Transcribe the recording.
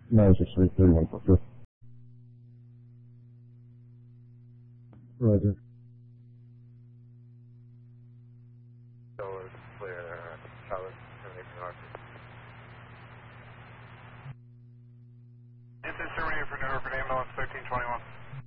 96331 for sure. Roger. Clear, Charlotte, termination Arthur. This is terminated for New York ambulance 1321.